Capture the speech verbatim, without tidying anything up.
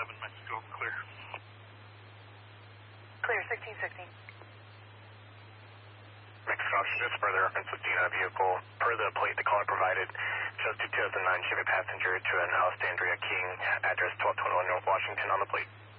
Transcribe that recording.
seven, Mexico, clear. Clear, sixteen sixteen. Mexico, just further reference of Dina vehicle. Per the plate the caller provided, just a two thousand nine Chevy Passenger to an Alexandria King, address twelve twenty-one North Washington on the plate.